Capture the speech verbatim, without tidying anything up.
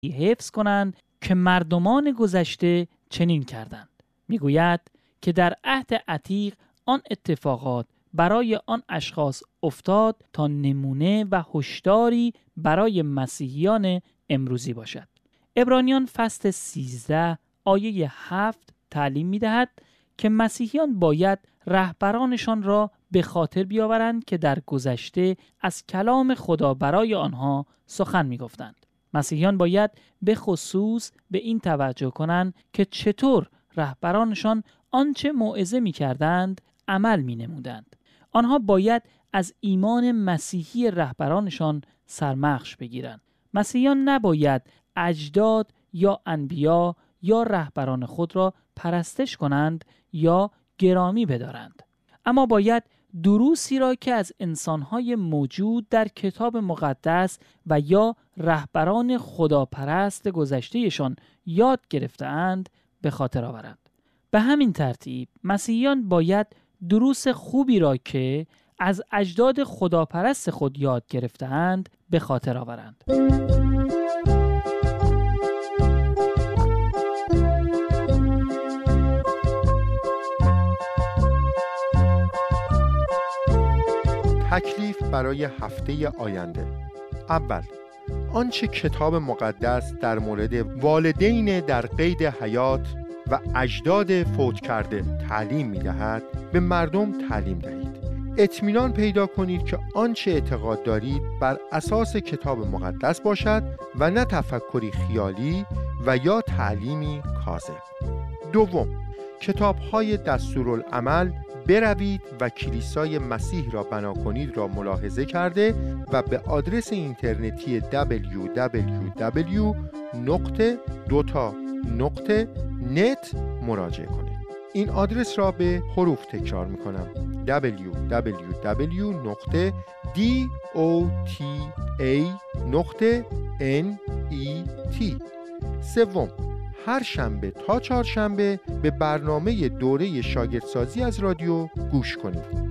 حفظ کنند که مردمان گذشته چنین کردند. میگوید که در عهد عتیق آن اتفاقات برای آن اشخاص افتاد تا نمونه و هشداری برای مسیحیان امروزی باشد. عبرانیان فصل سیزده آیه هفت تعلیم می‌دهد که مسیحیان باید رهبرانشان را به خاطر بیاورند که در گذشته از کلام خدا برای آنها سخن می‌گفتند. مسیحیان باید به خصوص به این توجه کنند که چطور رهبرانشان آنچه موعظه می‌کردند عمل می‌نمودند. آنها باید از ایمان مسیحی رهبرانشان سرمخش بگیرند. مسیحیان نباید اجداد یا انبیا یا رهبران خود را پرستش کنند یا گرامی بدارند، اما باید دروسی را که از انسانهای موجود در کتاب مقدس و یا رهبران خداپرست گذشتهشان یاد گرفته‌اند به خاطر آورند. به همین ترتیب مسیحیان باید دروس خوبی را که از اجداد خداپرست خود یاد گرفته‌اند به خاطر آورند. تکلیف برای هفته آینده. اول، آنچه کتاب مقدس در مورد والدین در قید حیات و اجداد فوت کرده تعلیم می‌دهد به مردم تعلیم دهید. اطمینان پیدا کنید که آنچه اعتقاد دارید بر اساس کتاب مقدس باشد و نه تفکری خیالی و یا تعلیمی کاذب. دوم، کتاب‌های دستورالعمل بروید و کلیسای مسیح را بنا کنید را ملاحظه کرده و به آدرس اینترنتی دبلیو دبلیو دبلیو نقطه دوتا نقطه نت مراجعه کنید. این آدرس را به حروف تکرار می‌کنم: دبلیو دبلیو دبلیو نقطه دوتا نقطه نت. سوم، هر شنبه تا چهارشنبه به برنامه دوره شاگردسازی از رادیو گوش کنید.